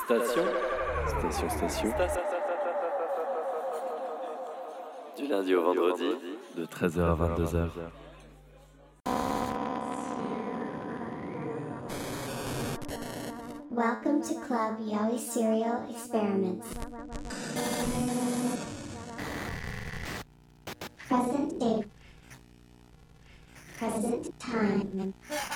Station. Du lundi au vendredi, de 13h à 22h. Welcome to Club Yowie Serial Experiments. Present date. Present time.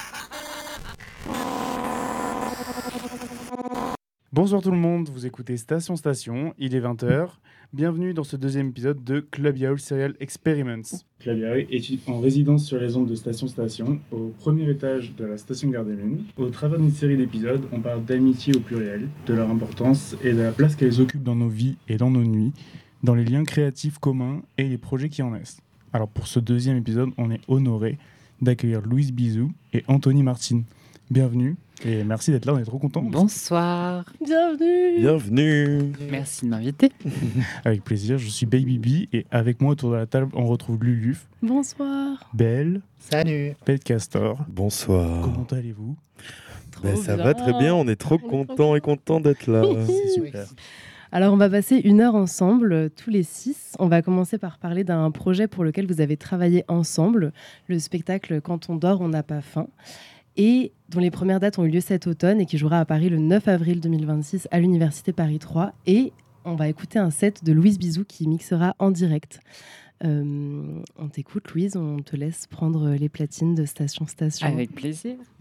Bonsoir tout le monde, vous écoutez Station, il est 20h. Bienvenue dans ce deuxième épisode de Club Yaourt Serial Experiments. Club Yaourt est en résidence sur les ondes de Station, au premier étage de la station Gare des Mines. Au travers d'une série d'épisodes, on parle d'amitié au pluriel, de leur importance et de la place qu'elles occupent dans nos vies et dans nos nuits, dans les liens créatifs communs et les projets qui en naissent. Alors pour ce deuxième épisode, on est honoré d'accueillir Louise Bizou et Anthony Martin. Bienvenue. Et merci d'être là, on est trop contents. Bonsoir. Bienvenue. Merci de m'inviter. Avec plaisir, je suis Baby B et avec moi autour de la table, on retrouve Luluf. Bonsoir. Belle. Salut. Pet Castor. Bonsoir. Comment allez-vous ? Ça va très bien, on est trop contents et contents d'être là. C'est super. Alors on va passer 1 heure ensemble, tous les 6. On va commencer par parler d'un projet pour lequel vous avez travaillé ensemble, le spectacle Quand on dort, on n'a pas faim, et dont les premières dates ont eu lieu cet automne et qui jouera à Paris le 9 avril 2026 à l'Université Paris 3. Et on va écouter un set de Louise Bizou qui mixera en direct. On t'écoute Louise, on te laisse prendre les platines de Station. Avec plaisir.